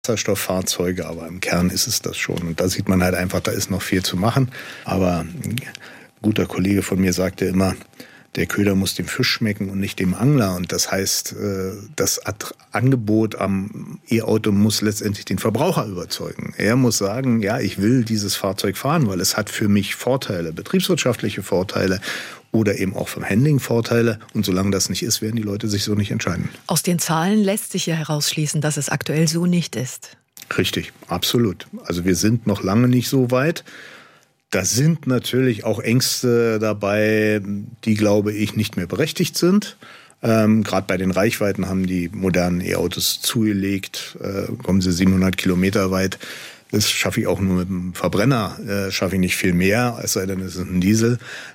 Wasserstofffahrzeuge, aber im Kern ist es das schon. Und da sieht man halt einfach, da ist noch viel zu machen. Aber ein guter Kollege von mir sagte immer, der Köder muss dem Fisch schmecken und nicht dem Angler. Und das heißt, das Angebot am E-Auto muss letztendlich den Verbraucher überzeugen. Er muss sagen, ja, ich will dieses Fahrzeug fahren, weil es hat für mich Vorteile, betriebswirtschaftliche Vorteile oder eben auch vom Handling Vorteile. Und solange das nicht ist, werden die Leute sich so nicht entscheiden. Aus den Zahlen lässt sich ja herausschließen, dass es aktuell so nicht ist. Richtig, absolut. Also wir sind noch lange nicht so weit. Da sind natürlich auch Ängste dabei, die, glaube ich, nicht mehr berechtigt sind. Gerade bei den Reichweiten haben die modernen E-Autos zugelegt. Kommen sie 700 Kilometer weit. Das schaffe ich auch nur mit dem Verbrenner, schaffe ich nicht viel mehr, es sei denn, es ist ein Diesel.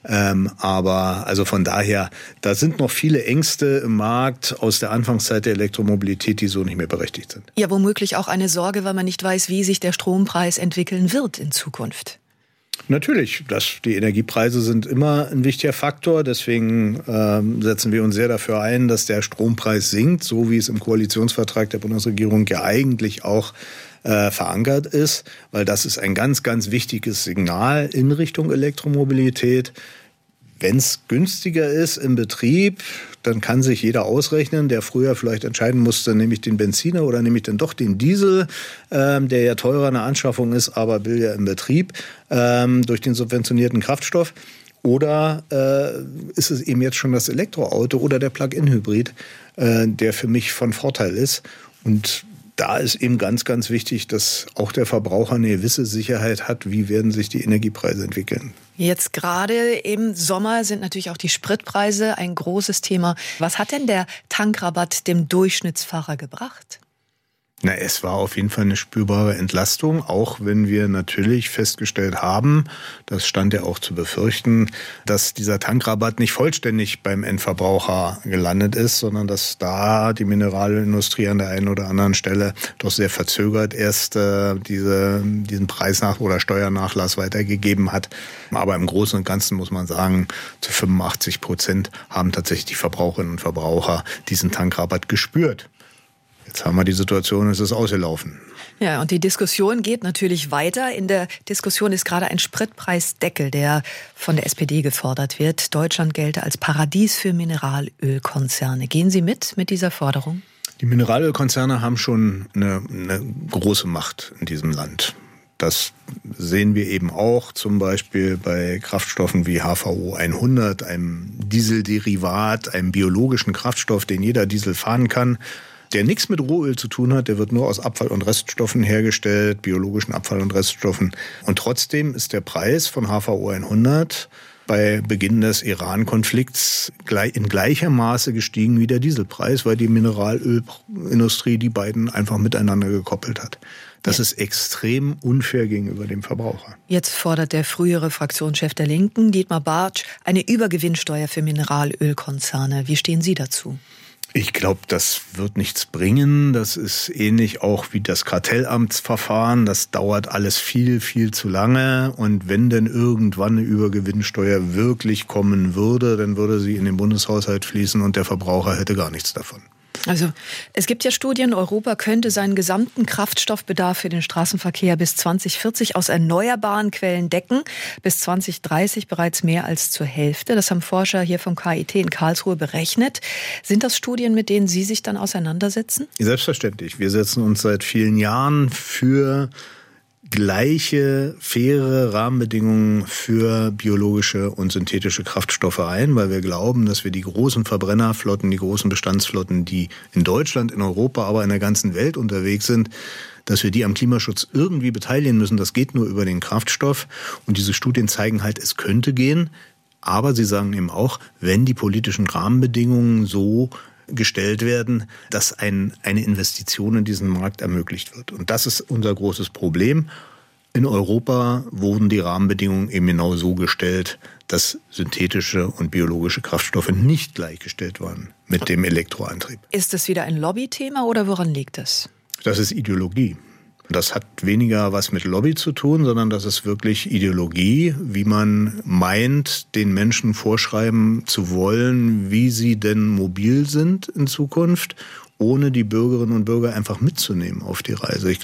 Aber also von daher, da sind noch viele Ängste im Markt aus der Anfangszeit der Elektromobilität, die so nicht mehr berechtigt sind. Ja, womöglich auch eine Sorge, weil man nicht weiß, wie sich der Strompreis entwickeln wird in Zukunft. Natürlich, die Energiepreise sind immer ein wichtiger Faktor. Deswegen setzen wir uns sehr dafür ein, dass der Strompreis sinkt, so wie es im Koalitionsvertrag der Bundesregierung ja eigentlich auch verankert ist. Weil das ist ein ganz, ganz wichtiges Signal in Richtung Elektromobilität. Wenn es günstiger ist im Betrieb, dann kann sich jeder ausrechnen, der früher vielleicht entscheiden musste, nehme ich den Benziner oder nehme ich denn doch den Diesel, der ja teurer in der Anschaffung ist, aber billiger im Betrieb durch den subventionierten Kraftstoff. Oder ist es eben jetzt schon das Elektroauto oder der Plug-in-Hybrid, der für mich von Vorteil ist. Und da ist eben ganz, ganz wichtig, dass auch der Verbraucher eine gewisse Sicherheit hat, wie werden sich die Energiepreise entwickeln. Jetzt gerade im Sommer sind natürlich auch die Spritpreise ein großes Thema. Was hat denn der Tankrabatt dem Durchschnittsfahrer gebracht? Na, es war auf jeden Fall eine spürbare Entlastung, auch wenn wir natürlich festgestellt haben, das stand ja auch zu befürchten, dass dieser Tankrabatt nicht vollständig beim Endverbraucher gelandet ist, sondern dass da die Mineralindustrie an der einen oder anderen Stelle doch sehr verzögert erst diesen oder Steuernachlass weitergegeben hat. Aber im Großen und Ganzen muss man sagen, zu 85% haben tatsächlich die Verbraucherinnen und Verbraucher diesen Tankrabatt gespürt. Jetzt haben wir die Situation, es ist ausgelaufen. Ja, und die Diskussion geht natürlich weiter. In der Diskussion ist gerade ein Spritpreisdeckel, der von der SPD gefordert wird. Deutschland gelte als Paradies für Mineralölkonzerne. Gehen Sie mit dieser Forderung? Die Mineralölkonzerne haben schon eine große Macht in diesem Land. Das sehen wir eben auch zum Beispiel bei Kraftstoffen wie HVO 100, einem Dieselderivat, einem biologischen Kraftstoff, den jeder Diesel fahren kann, der nichts mit Rohöl zu tun hat, der wird nur aus Abfall- und Reststoffen hergestellt, biologischen Abfall- und Reststoffen. Und trotzdem ist der Preis von HVO 100 bei Beginn des Iran-Konflikts in gleicher Maße gestiegen wie der Dieselpreis, weil die Mineralölindustrie die beiden einfach miteinander gekoppelt hat. Das ist extrem unfair gegenüber dem Verbraucher. Jetzt fordert der frühere Fraktionschef der Linken, Dietmar Bartsch, eine Übergewinnsteuer für Mineralölkonzerne. Wie stehen Sie dazu? Ich glaube, das wird nichts bringen. Das ist ähnlich auch wie das Kartellamtsverfahren. Das dauert alles viel, viel zu lange. Und wenn denn irgendwann eine Übergewinnsteuer wirklich kommen würde, dann würde sie in den Bundeshaushalt fließen und der Verbraucher hätte gar nichts davon. Also es gibt ja Studien, Europa könnte seinen gesamten Kraftstoffbedarf für den Straßenverkehr bis 2040 aus erneuerbaren Quellen decken. Bis 2030 bereits mehr als zur Hälfte. Das haben Forscher hier vom KIT in Karlsruhe berechnet. Sind das Studien, mit denen Sie sich dann auseinandersetzen? Selbstverständlich. Wir setzen uns seit vielen Jahren für gleiche, faire Rahmenbedingungen für biologische und synthetische Kraftstoffe ein, weil wir glauben, dass wir die großen Verbrennerflotten, die großen Bestandsflotten, die in Deutschland, in Europa, aber in der ganzen Welt unterwegs sind, dass wir die am Klimaschutz irgendwie beteiligen müssen. Das geht nur über den Kraftstoff. Und diese Studien zeigen halt, es könnte gehen. Aber sie sagen eben auch, wenn die politischen Rahmenbedingungen so gestellt werden, dass eine Investition in diesen Markt ermöglicht wird. Und das ist unser großes Problem. In Europa wurden die Rahmenbedingungen eben genau so gestellt, dass synthetische und biologische Kraftstoffe nicht gleichgestellt waren mit dem Elektroantrieb. Ist das wieder ein Lobbythema oder woran liegt es? Das ist Ideologie. Das hat weniger was mit Lobby zu tun, sondern das ist wirklich Ideologie, wie man meint, den Menschen vorschreiben zu wollen, wie sie denn mobil sind in Zukunft, ohne die Bürgerinnen und Bürger einfach mitzunehmen auf die Reise. Ich